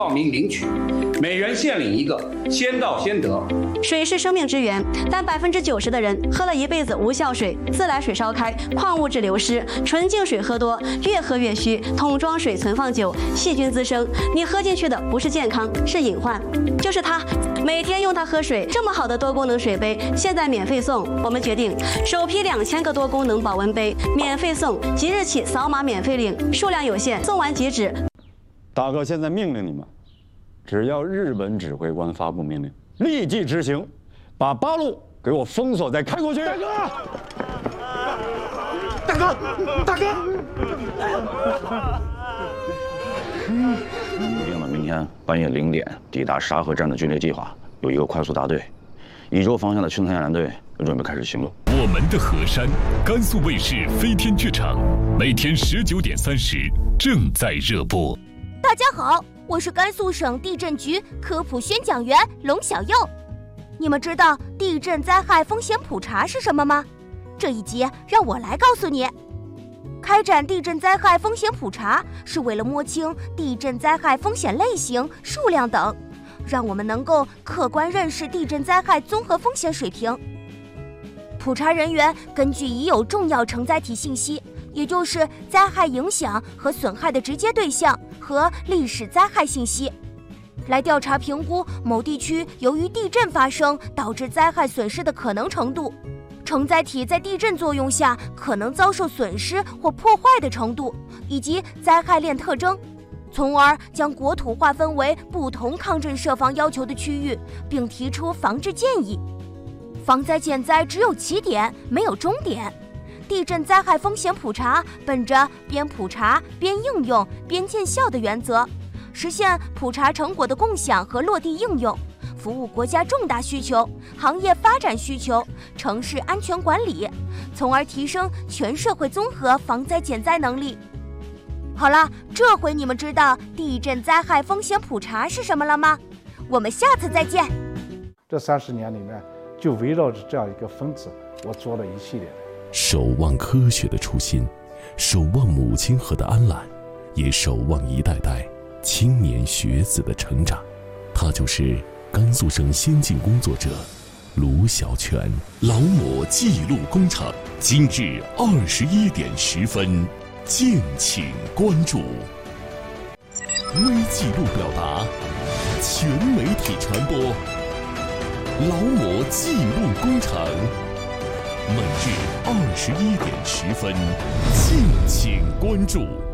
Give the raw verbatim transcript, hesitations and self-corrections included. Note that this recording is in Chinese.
报名领取，每人限领一个，先到先得。 水是生命之源，但百分之九十的人喝了一辈子无效水，自来水烧开，矿物质流失，纯净水喝多，越喝越虚，桶装水存放久，细菌滋生。你喝进去的不是健康，是隐患。就是它，每天用它喝水，这么好的多功能水杯，现在免费送。我们决定首批两千个多功能保温杯免费送，即日起扫码免费领，数量有限，送完即止。 大哥现在命令你们，只要日本指挥官发布命令，立即执行，把八路给我封锁在开国区。大哥， 大哥，大哥， 拟定了明天半夜零点抵达沙河站的军列计划，有一个快速大队，宜州方向的青滩舰队准备开始行动。 我们的河山，甘肃卫视飞天剧场，每天十九点三十正在热播。 大家好，我是甘肃省地震局科普宣讲员龙小佑。你们知道地震灾害风险普查是什么吗？这一集让我来告诉你。开展地震灾害风险普查是为了摸清地震灾害风险类型、数量等，让我们能够客观认识地震灾害综合风险水平。普查人员根据已有重要承载体信息，也就是灾害影响和损害的直接对象和历史灾害信息，来调查评估某地区由于地震发生导致灾害损失的可能程度，承载体在地震作用下可能遭受损失或破坏的程度，以及灾害链特征，从而将国土划分为不同抗震设防要求的区域，并提出防治建议。防灾减灾只有起点，没有终点。地震灾害风险普查本着边普查边应用边见效的原则，实现普查成果的共享和落地应用，服务国家重大需求、行业发展需求、城市安全管理，从而提升全社会综合防灾减灾能力。好了，这回你们知道地震灾害风险普查是什么了吗？我们下次再见。 这三十年里面，就围绕着这样一个分子，我做了一系列的。 守望科学的初心，守望母亲河的安澜，也守望一代代青年学子的成长。他就是甘肃省先进工作者卢小泉。劳模记录工厂，今日二十一点十分，敬请关注。微记录表达，全媒体传播。劳模记录工厂，每日二十一点十分，敬请关注。